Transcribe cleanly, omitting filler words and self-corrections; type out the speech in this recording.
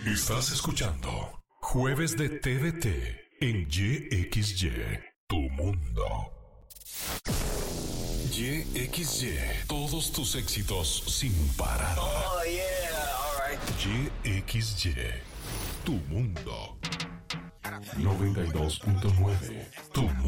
Estás escuchando Jueves de TVT en YXY, tu mundo. YXY, todos tus éxitos sin parar. Oh, yeah, alright. YXY, tu mundo. 92.9, tu mundo.